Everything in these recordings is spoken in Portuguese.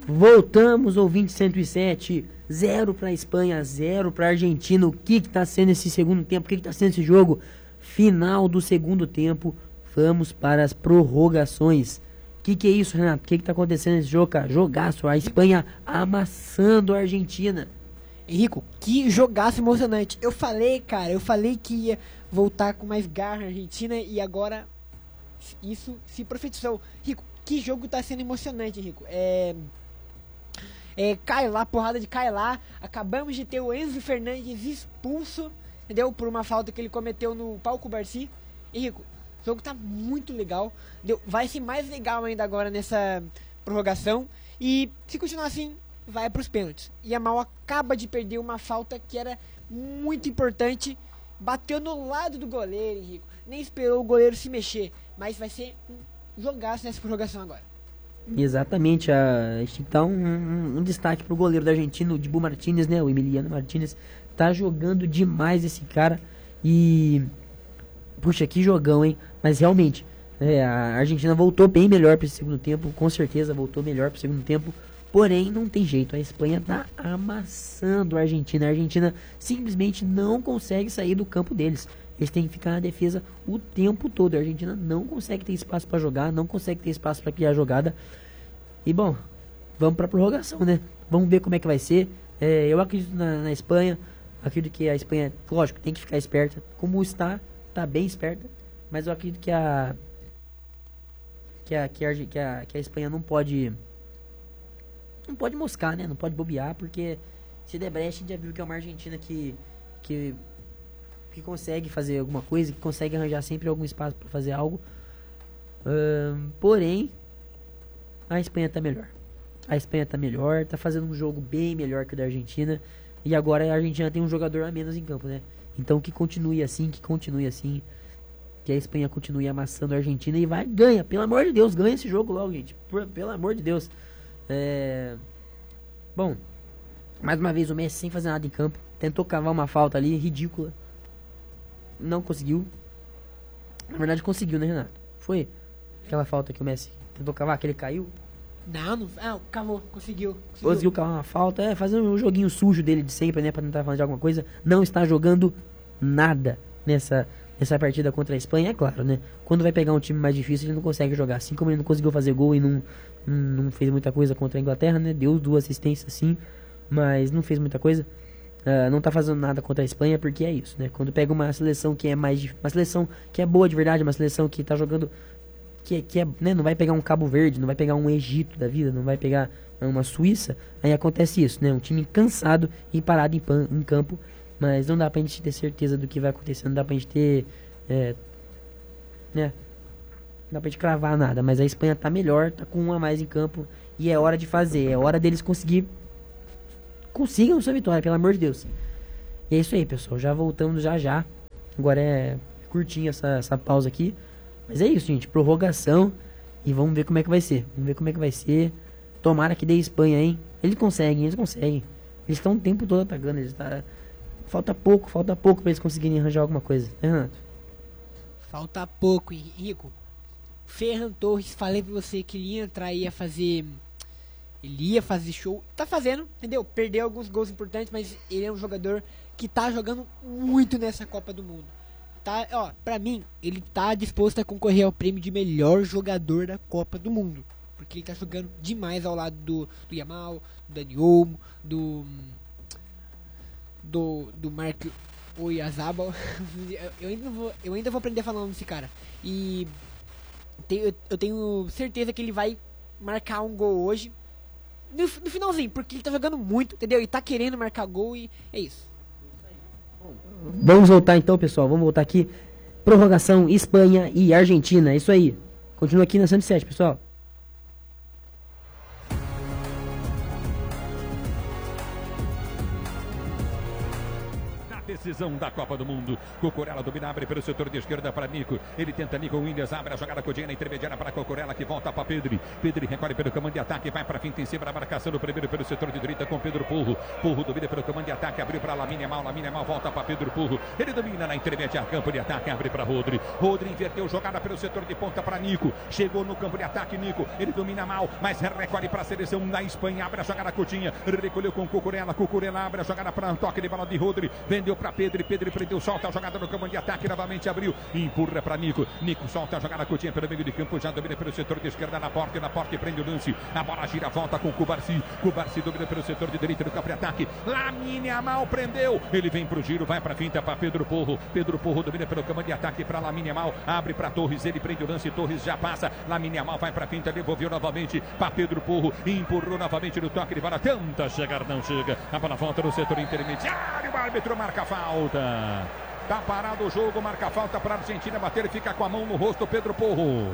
Voltamos, ouvinte 107, 0 para Espanha, 0 para Argentina. O que está sendo esse segundo tempo? O que está sendo esse jogo? Final do segundo tempo, vamos para as prorrogações. O que é isso, Renato? O que está acontecendo nesse jogo, cara? Jogaço, a Espanha amassando a Argentina. Henrico, que jogaço emocionante. Eu falei que ia voltar com mais garra a Argentina e agora isso se profetizou. Rico, que jogo tá sendo emocionante, Henrico. Cai lá, porrada de cai lá. Acabamos de ter o Enzo Fernandes expulso, entendeu? Por uma falta que ele cometeu no Pau Cubarsí. Henrico, o jogo tá muito legal, entendeu? Vai ser mais legal ainda agora nessa prorrogação. E se continuar assim, vai pros pênaltis. E Yamal acaba de perder uma falta que era muito importante. Bateu no lado do goleiro, Henrico. Nem esperou o goleiro se mexer. Mas vai ser um jogaço nessa prorrogação agora. Exatamente, a gente tem que dar um destaque pro goleiro da Argentina, o Dibu Martínez, né? O Emiliano Martínez. Tá jogando demais esse cara. E... puxa, que jogão, hein? Mas realmente, a Argentina voltou bem melhor para esse segundo tempo. Com certeza voltou melhor para o segundo tempo. Porém, não tem jeito. A Espanha tá amassando a Argentina. A Argentina simplesmente não consegue sair do campo deles. Eles têm que ficar na defesa o tempo todo. A Argentina não consegue ter espaço para jogar, não consegue ter espaço para criar jogada. E bom, vamos para prorrogação, né? Vamos ver como é que vai ser. Eu acredito na Espanha. Acredito que a Espanha, lógico, tem que ficar esperta. Como está, tá bem esperta. Mas eu acredito que a Espanha não pode moscar, né? Não pode bobear, porque se der brecha, a gente já viu que é uma Argentina que consegue fazer alguma coisa, que consegue arranjar sempre algum espaço para fazer algo. Porém, a Espanha tá melhor. A Espanha tá melhor, tá fazendo um jogo bem melhor que o da Argentina. E agora a Argentina tem um jogador a menos em campo, né? Então que continue assim, que a Espanha continue amassando a Argentina e ganha, pelo amor de Deus, ganha esse jogo logo, gente. Pelo amor de Deus. Bom, mais uma vez o Messi sem fazer nada em campo. Tentou cavar uma falta ali, ridícula. Não conseguiu. Na verdade conseguiu, né, Renato? Foi aquela falta que o Messi tentou cavar, que ele caiu. Não, cavou, conseguiu Cavar uma falta, fazendo um joguinho sujo dele de sempre, né, pra tentar fazer alguma coisa. Não está jogando nada nessa partida contra a Espanha, é claro, né? Quando vai pegar um time mais difícil, ele não consegue jogar. Assim como ele não conseguiu fazer gol e não fez muita coisa contra a Inglaterra, né? Deu 2 assistências sim, mas não fez muita coisa. Não tá fazendo nada contra a Espanha, porque é isso, né? Quando pega uma seleção que é uma seleção que é boa de verdade, uma seleção que tá jogando, né? Não vai pegar um Cabo Verde, não vai pegar um Egito da vida, não vai pegar uma Suíça, aí acontece isso, né? Um time cansado e parado em campo, mas não dá pra gente ter certeza do que vai acontecer, não dá pra gente ter, né? Não dá pra gente cravar nada, mas a Espanha tá melhor, tá com um a mais em campo, e é hora de fazer, é hora deles consigam sua vitória, pelo amor de Deus. E é isso aí, pessoal, já voltamos já. Agora é curtinha essa pausa aqui, mas é isso, gente, prorrogação, e vamos ver como é que vai ser. Tomara que dê Espanha, hein? Eles conseguem. Eles estão o tempo todo atacando, falta pouco pra eles conseguirem arranjar alguma coisa, né, Renato? Falta pouco, Henrico. Ferran Torres, falei pra você que ele ia entrar e ele ia fazer show, tá fazendo, entendeu? Perdeu alguns gols importantes, mas ele é um jogador que tá jogando muito nessa Copa do Mundo. Tá, pra mim, ele tá disposto a concorrer ao prêmio de melhor jogador da Copa do Mundo. Porque ele tá jogando demais ao lado do Yamal, do Dani Olmo, do Mark Oyarzabal. eu ainda vou aprender a falar o nome desse cara. E eu tenho certeza que ele vai marcar um gol hoje. No finalzinho, porque ele tá jogando muito, entendeu? E tá querendo marcar gol e é isso. Vamos voltar então, pessoal. Vamos voltar aqui. Prorrogação, Espanha e Argentina. É isso aí. Continua aqui na 107, pessoal. decisão da Copa do Mundo. Cucurella domina, abre pelo setor de esquerda para Nico. Ele tenta Nico Williams, abre a jogada codinha na intermediária para Cucurella, que volta para Pedri. Pedri recolhe pelo comando de ataque, vai para finta em cima da marcação do primeiro pelo setor de direita com Pedro Porro. Porro domina pelo comando de ataque, abriu para Lamine Yamal volta para Pedro Porro. Ele domina na intermediária, campo de ataque, abre para Rodri. Rodri inverteu jogada pelo setor de ponta para Nico. Chegou no campo de ataque, Nico. Ele domina mal, mas recolhe para a seleção da Espanha, abre a jogada curtinha, recolheu com Cucurella abre a jogada para toque de bola de Rodri, vendeu para Pedri prendeu, solta a jogada no campo de ataque, novamente abriu, empurra para Nico solta a jogada curtinha pelo meio de campo, já domina pelo setor de esquerda na porta prende o lance, a bola gira, volta com Cubarsí domina pelo setor de direita do campo de ataque, Lamine Yamal prendeu, ele vem pro giro, vai para finta para Pedro Porro domina pelo campo de ataque para Lamine Yamal, abre para Torres, ele prende o lance, Torres já passa, Lamine Yamal vai para finta, devolveu novamente para Pedro Porro, empurrou novamente no toque de bola, tenta chegar, não chega, a bola volta no setor intermediário, o árbitro marca falta. Tá parado o jogo, marca falta para a Argentina bater e fica com a mão no rosto, Pedro Porro.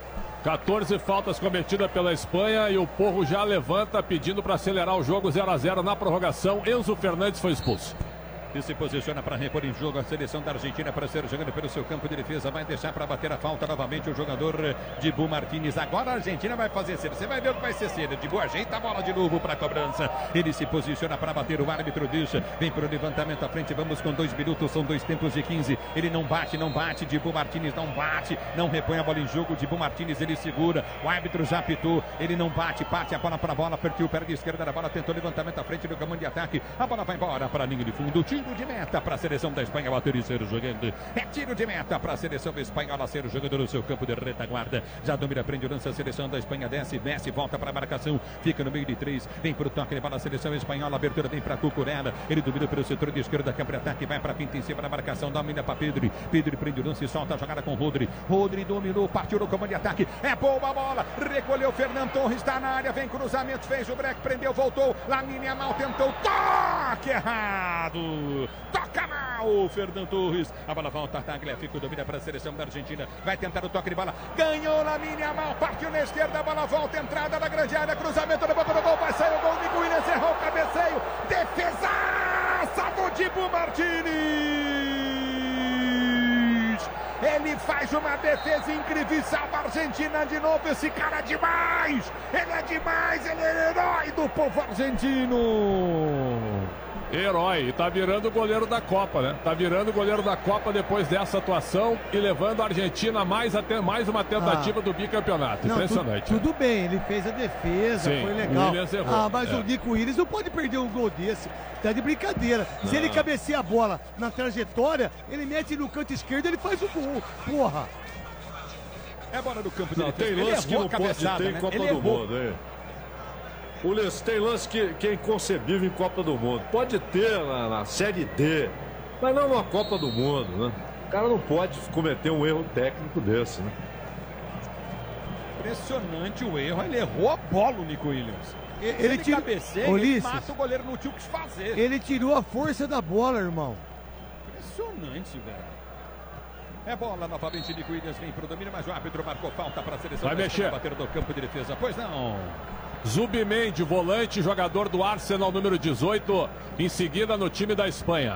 14 faltas cometidas pela Espanha e o Porro já levanta pedindo para acelerar o jogo. 0-0 na prorrogação. Enzo Fernandes foi expulso. E se posiciona para repor em jogo a seleção da Argentina para ser jogando pelo seu campo de defesa. Vai deixar para bater a falta novamente o jogador Dibu Martínez. Agora a Argentina vai fazer cedo. Você vai ver o que vai ser cedo. Dibu ajeita a bola de novo para a cobrança. Ele se posiciona para bater. O árbitro deixa. Vem para o levantamento à frente. Vamos com 2 minutos. São 2 tempos de 15. Ele não bate. Dibu Martínez não bate. Não repõe a bola em jogo. Dibu Martínez ele segura. O árbitro já apitou. Ele não bate. Parte a bola para a bola. Partiu o pé de esquerda da bola. Tentou levantamento à frente do comando de ataque. A bola vai embora para a linha de fundo. Tiro de meta para a seleção da Espanha bater e ser jogando. É tiro de meta para a seleção espanhola ser jogando no seu campo de retaguarda. Já domina, prende o lance, a seleção da Espanha desce, volta para a marcação, fica no meio de 3, vem para o toque de bola a seleção espanhola, abertura vem para Cucurella, ele domina pelo setor de esquerda, campo de ataque, vai para a pinta em cima da marcação, domina para Pedri prende o lance, solta a jogada com Rodri dominou, partiu no comando de ataque, é boa a bola, recolheu Fernando Torres, está na área, vem cruzamento, fez o break, prendeu, voltou, Lamine Yamal tentou, toque errado, toca mal, Fernando Torres, a bola volta, Tagliafico domina para a seleção da Argentina, vai tentar o toque de bola, ganhou Lamine Yamal, partiu na esquerda, a bola volta, entrada da grande área, cruzamento da boca do gol, vai sair o gol, Nico Williams errou o cabeceio, defesaça do Dibu Martínez! Ele faz uma defesa incrível, salva a Argentina de novo, esse cara é demais! Ele é demais, ele é herói do povo argentino! Herói, e tá virando o goleiro da Copa, né? Tá virando o goleiro da Copa depois dessa atuação e levando a Argentina mais uma tentativa do bicampeonato. Não, impressionante. Tudo bem, ele fez a defesa, sim, foi legal. O Williams errou. Mas o Nico Williams não pode perder um gol desse. Tá de brincadeira. Não. Se ele cabeceia a bola na trajetória, ele mete no canto esquerdo, ele faz o gol. Porra! É bola do campo dele. Tem lance que não pode ter em Copa do Mundo, hein? Tem lance que é inconcebível em Copa do Mundo. Pode ter na Série D, mas não na Copa do Mundo, né? O cara não pode cometer um erro técnico desse, né? Impressionante o erro. Ele errou a bola, o Nico Williams. Ele cabeceia, ele mata o goleiro, não tinha o que fazer. Ele tirou a força da bola, irmão. Impressionante, velho. É bola novamente, Nico Williams vem pro domínio, mas o árbitro marcou falta para a seleção. Vai mexer. Bater do campo de defesa. Pois não. Zubimendi, volante, jogador do Arsenal, número 18, em seguida no time da Espanha.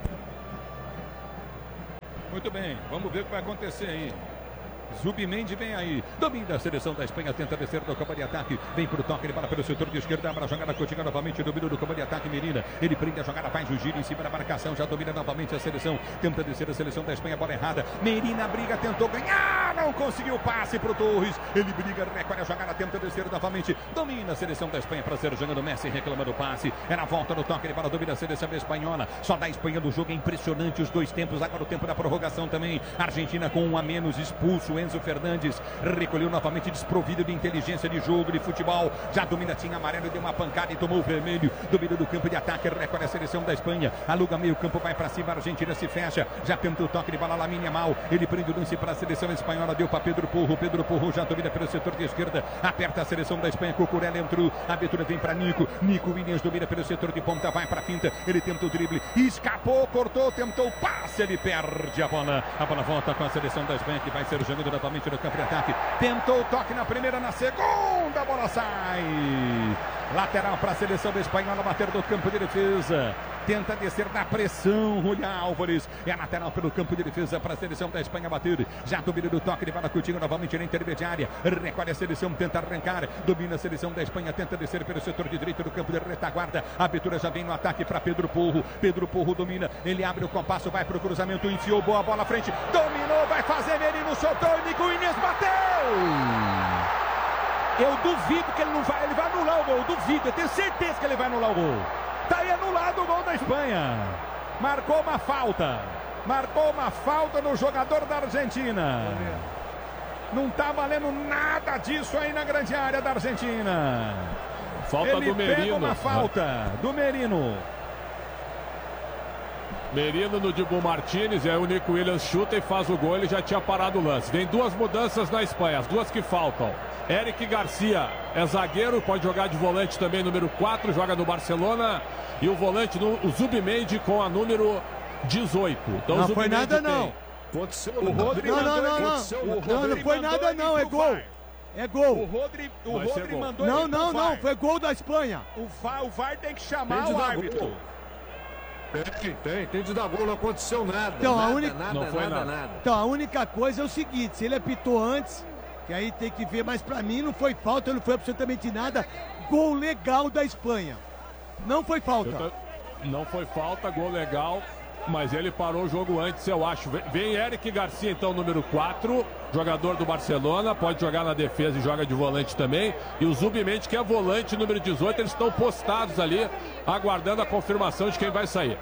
Muito bem, vamos ver o que vai acontecer aí. Zubimendi vem aí, domina a seleção da Espanha, tenta descer do campo de ataque, vem pro toque, ele para pelo setor de esquerda, para a jogada continua novamente, domina do campo de ataque, Medina, ele prende a jogada, faz o giro em cima da marcação, já domina novamente a seleção, tenta descer a seleção da Espanha, bola errada, Medina briga, tentou ganhar, não conseguiu passe pro Torres, ele briga, recolhe a jogada, tenta descer novamente, domina a seleção da Espanha para ser jogando, Messi reclamando o passe, é na volta do toque, ele para domina a seleção espanhola, só da Espanha do jogo, é impressionante os dois tempos, agora o tempo da prorrogação também, Argentina com um a menos, expulso, Enzo Fernandes recolheu novamente, desprovido de inteligência de jogo, de futebol, já domina, tinha amarelo, deu uma pancada e tomou o vermelho, domina do campo de ataque, recolhe a seleção da Espanha, aluga meio campo, vai para cima, a Argentina se fecha, já tentou o toque de bola, Lamine Yamal, ele prende o lance para a seleção espanhola, deu para Pedro Porro já domina pelo setor de esquerda, aperta a seleção da Espanha, Cucurella entrou, a abertura vem para Nico Williams domina pelo setor de ponta, vai para a finta, ele tenta o drible, escapou, cortou, tentou o passe, ele perde a bola volta com a seleção da Espanha, que vai ser jogando novamente no campo de ataque, tentou o toque na primeira, na segunda, a bola sai, lateral para a seleção espanhola, bater do campo de defesa, tenta descer na pressão, Julián Álvares, é lateral pelo campo de defesa para a seleção da Espanha bater, já domina do toque, ele vai na Coutinho novamente na intermediária, recolhe a seleção, tenta arrancar, domina a seleção da Espanha, tenta descer pelo setor de direito do campo de retaguarda, a abertura já vem no ataque para Pedro Porro domina, ele abre o compasso, vai para o cruzamento, enfiou, boa bola à frente, dominou, vai fazer, Merino soltou, e Nico Williams bateu! Eu duvido que ele não vai, ele vai anular o gol, duvido, eu tenho certeza que ele vai anular o gol. Tá aí anulado o gol da Espanha. Marcou uma falta no jogador da Argentina. Não tá valendo nada disso aí na grande área da Argentina. Falta ele do Merino. Pega uma falta do Merino. Merino no Dibu Martínez, aí o Nico Williams chuta e faz o gol, ele já tinha parado o lance. Vem duas mudanças na Espanha, as duas que faltam. Eric Garcia é zagueiro, pode jogar de volante também, número 4, joga no Barcelona. E o volante, o Zubimendi com a número 18. Então, não foi nada não. Aconteceu. O Rodri não foi nada não, é gol. É gol. O Rodri mandou. Não, foi gol da Espanha. O VAR tem que chamar o árbitro. Tem de dar gol, não aconteceu nada. Então, nada. Então, a única coisa é o seguinte, se ele apitou antes, que aí tem que ver, mas pra mim não foi falta, não foi absolutamente nada. Gol legal da Espanha. Não foi falta. Não foi falta, gol legal, mas ele parou o jogo antes, eu acho. Vem Eric Garcia, então, número 4, jogador do Barcelona, pode jogar na defesa e joga de volante também. E o Zubimendi, que é volante, número 18, eles estão postados ali, aguardando a confirmação de quem vai sair.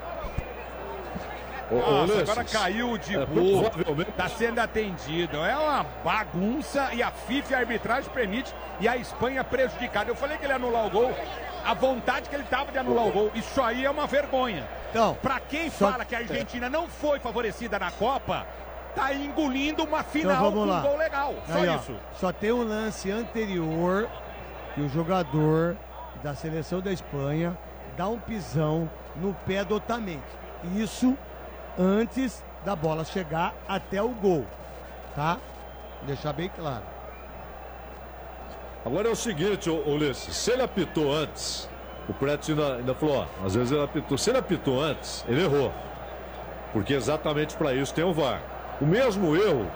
Nossa, agora caiu o Dibu, tá sendo atendido. É uma bagunça e a FIFA e a arbitragem permite e a Espanha prejudicada. Eu falei que ele ia anular o gol, a vontade que ele tava de anular o gol. Isso aí é uma vergonha. Então, pra quem fala que a Argentina não foi favorecida na Copa, tá engolindo uma final com um gol legal. Só aí, isso. Só tem um lance anterior que o jogador da seleção da Espanha dá um pisão no pé do Otamendi. Isso antes da bola chegar até o gol, tá? Vou deixar bem claro. Agora é o seguinte, Ulisses, se ele apitou antes, o Preto ainda falou, ó, às vezes ele apitou, se ele apitou antes, ele errou, porque exatamente para isso tem o VAR. O mesmo erro,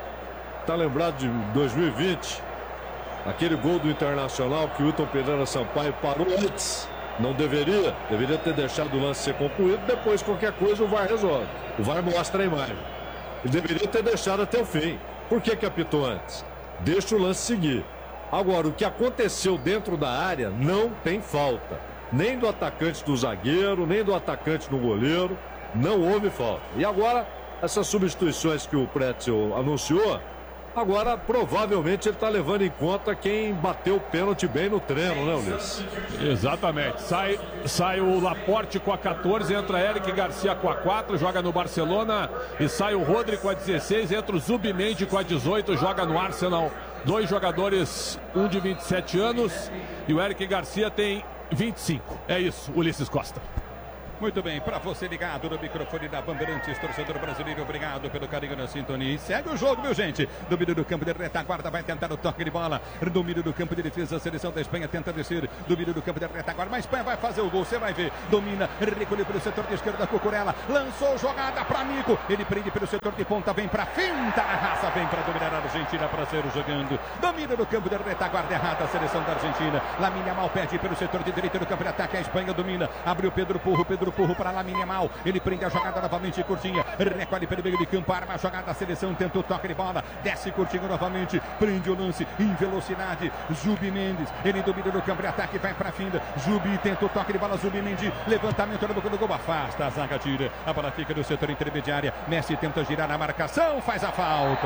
tá lembrado de 2020, aquele gol do Internacional que o Wilton Pereira Sampaio parou antes. Não deveria ter deixado o lance ser concluído, depois qualquer coisa o VAR resolve. O VAR mostra a imagem. Ele deveria ter deixado até o fim. Por que apitou antes? Deixa o lance seguir. Agora, o que aconteceu dentro da área não tem falta. Nem do atacante do zagueiro, nem do atacante do goleiro. Não houve falta. E agora, essas substituições que o Pretzel anunciou, agora, provavelmente, ele está levando em conta quem bateu o pênalti bem no treino, né, Ulisses? Exatamente. Sai o Laporte com a 14, entra Eric Garcia com a 4, joga no Barcelona. E sai o Rodri com a 16, entra o Zubimendi com a 18, joga no Arsenal. Dois jogadores, um de 27 anos e o Eric Garcia tem 25. É isso, Ulisses Costa. Muito bem, para você ligado no microfone da Bandeirantes, torcedor brasileiro, obrigado pelo carinho na sintonia. E segue o jogo, meu gente. Domínio do campo de retaguarda, vai tentar o toque de bola. Domínio do campo de defesa, a seleção da Espanha tenta descer. Domínio do campo de retaguarda, mas a Espanha vai fazer o gol, você vai ver. Domina, recolhe pelo setor de esquerda, Cucurella. Lançou jogada para Nico. Ele prende pelo setor de ponta, vem para finta. A raça vem para dominar a Argentina, para ser jogando. Domínio do campo de retaguarda, errada a seleção da Argentina. Lamine Yamal perde pelo setor de direita do campo de ataque. A Espanha domina, abriu Pedro Porro para Lamine Yamal, ele prende a jogada novamente, curtinha, recolhe pelo meio de campo, arma a jogada, a seleção tenta o toque de bola, desce curtinho novamente, prende o lance em velocidade, Zubimendi, ele domina no campo de ataque, vai para a finda, Zubi tenta o toque de bola, Zubimendi, levantamento na boca do gol, afasta, a zaga tira, a bola fica no setor intermediária, Messi tenta girar na marcação, faz a falta,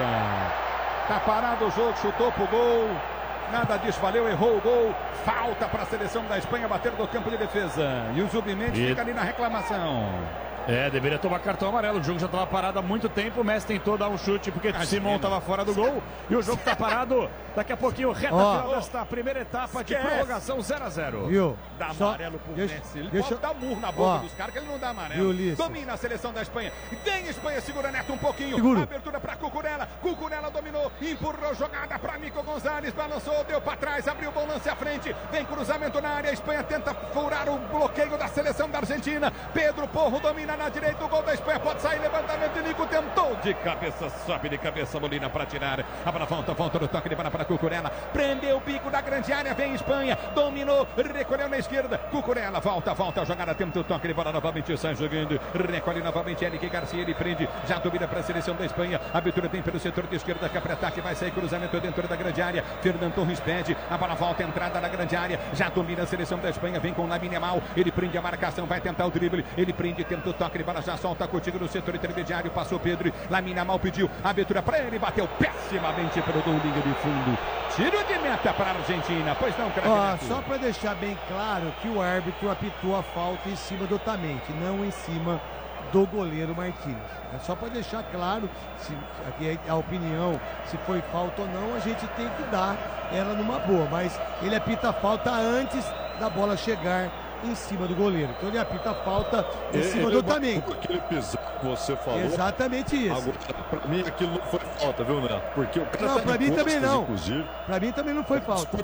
tá parado o jogo, chutou pro gol. Nada disso, valeu, errou o gol. Falta para a seleção da Espanha bater no campo de defesa. E o Zubimendi fica ali na reclamação. Deveria tomar cartão amarelo. O jogo já estava parado há muito tempo. O Messi tentou dar um chute porque o Simon estava fora do gol. E o jogo está parado. Daqui a pouquinho, reta final desta primeira etapa de prorrogação 0-0. Viu? Dá amarelo pro Messi. Ele pode dar murro na boca dos caras que ele não dá amarelo. Domina a seleção da Espanha. Vem Espanha, segura Neto um pouquinho. Abertura para Cucurella. Cucurella dominou, empurrou jogada para Nico Gonzalez. Balançou, deu para trás, abriu o bom lance à frente. frente, vem cruzamento na área, a Espanha tenta furar o bloqueio da seleção da Argentina. Pedro Porro domina na direita, o gol da Espanha pode sair, levantamento de Nico, tentou de cabeça, sobe de cabeça Molina para tirar. A bola volta no toque de bola para Cucurella, prendeu o bico da grande área, vem Espanha, dominou, recolheu na esquerda, Cucurella volta a jogada, tenta o toque de bola novamente, sai jogando, recolhe novamente Eric Garcia, ele prende, já domina para a seleção da Espanha, a abertura vem pelo setor de esquerda, que para ataque, vai sair cruzamento dentro da grande área, Fernando Torres pede, a bola volta, entrada na grande área, já domina a seleção da Espanha, vem com Lamine Yamal, ele prende a marcação, vai tentar o drible, ele prende, tenta o toque de bola, já solta contigo no setor intermediário, passou Pedro, Lamine Yamal pediu, abertura para ele, bateu pessimamente pelo gol, linha de fundo, tiro de meta para a Argentina, pois não, craque? Só para deixar bem claro que o árbitro apitou a falta em cima do Otamendi, não em cima do goleiro Martínez. É só para deixar claro, aqui a opinião, se foi falta ou não, a gente tem que dar ela numa boa, mas ele apita a falta antes da bola chegar em cima do goleiro. Então ele apita a falta em cima do Otamendi. Aquele pisão que você falou. Exatamente isso. Agora, pra mim aquilo não foi falta, viu, Neto? Porque o cara não, pra mim também não. Inclusive. Pra mim também não foi falta.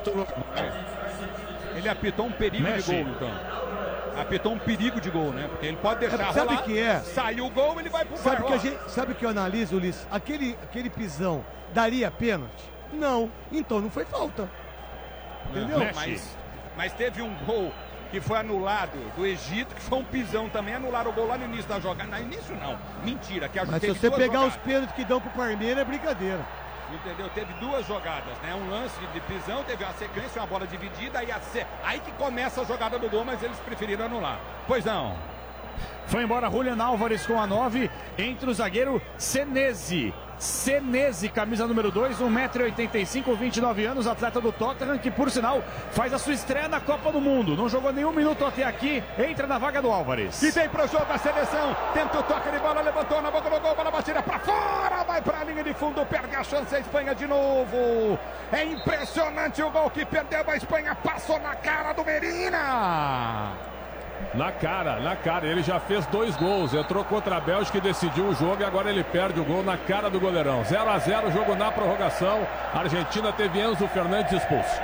Ele apitou um perigo de gol, então. Apitou um perigo de gol, né? Porque ele pode deixar sabe rolar. Que é? Saiu o gol, ele vai pro VAR. Sabe o que eu analiso, Ulisses? Aquele pisão daria pênalti? Não. Então não foi falta. Entendeu? Mas teve um gol que foi anulado do Egito, que foi um pisão também, anularam o gol lá no início da jogada. No início não, mentira. Que mas se você pegar os pênaltis que dão pro Palmeiras, é brincadeira. Entendeu? Teve duas jogadas, né? Um lance de pisão, teve uma sequência, uma bola dividida, aí que começa a jogada do gol, mas eles preferiram anular. Pois não. Foi embora Julián Álvares com a 9, entre o zagueiro Senesi, camisa número 2, 1,85 m, 29 anos, atleta do Tottenham, que por sinal faz a sua estreia na Copa do Mundo. Não jogou nenhum minuto até aqui, entra na vaga do Álvares. E vem pro jogo a seleção, tenta o toque de bola, levantou na boca do gol, bola batida pra fora, vai pra linha de fundo, perde a chance a Espanha de novo. É impressionante o gol que perdeu a Espanha, passou na cara do Medina. Na cara, ele já fez 2 gols, entrou contra a Bélgica e decidiu o jogo e agora ele perde o gol na cara do goleirão. 0-0, jogo na prorrogação, a Argentina teve Enzo Fernandes expulso.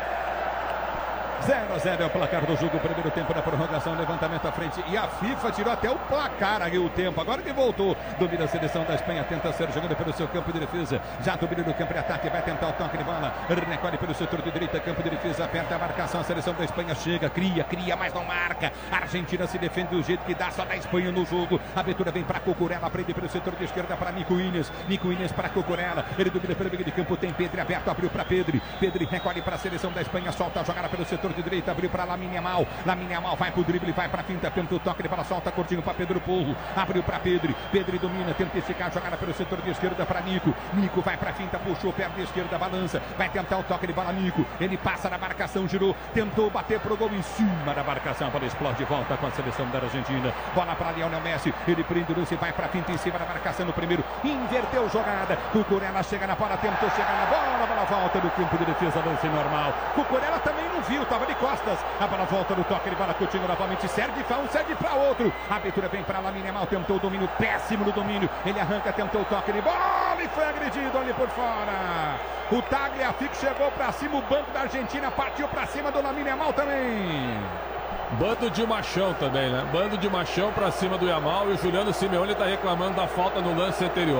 0-0 é o placar do jogo, primeiro tempo da prorrogação, levantamento à frente, e a FIFA tirou até o placar aí, o tempo, agora que voltou, domina a seleção da Espanha, tenta ser jogando pelo seu campo de defesa, já domina no campo de ataque, vai tentar o toque de bola, recolhe pelo setor de direita, campo de defesa, aperta a marcação, a seleção da Espanha chega, cria, mas não marca, a Argentina se defende do jeito que dá, só da Espanha no jogo, a abertura vem para Cucurella, prende pelo setor de esquerda para Nico Williams para Cucurella, ele domina pelo meio de campo, tem Pedro aberto, abriu para Pedro recolhe para a seleção da Espanha, solta a jogada pelo setor de direita, abriu para Lamine Yamal vai pro drible, vai pra finta, tenta o toque de bola, solta curtinho para Pedro Porro, abriu para Pedro domina, tenta esticar a jogada pelo setor de esquerda para Nico vai pra finta, puxou, perna esquerda, balança, vai tentar o toque de bola, Nico, ele passa na marcação, girou, tentou bater pro gol em cima da marcação, a bola explode, volta com a seleção da Argentina, bola para Lionel Messi, ele prende o lance, vai pra finta em cima da marcação no primeiro, inverteu jogada, Cucurella chega na bola, tentou chegar na bola volta do campo de defesa, lance normal, Cucurella também não viu, tava de costas, a bola volta no toque de bola, Coutinho novamente, serve para um, serve para outro, a abertura vem para Lamine Yamal, tentou o domínio, péssimo no domínio, ele arranca, tentou o toque de bola e foi agredido ali por fora, o Tagliafico chegou para cima, o banco da Argentina partiu para cima do Lamine Yamal também. Bando de machão também, né? Bando de machão para cima do Yamal, e o Juliano Simeone está reclamando da falta no lance anterior.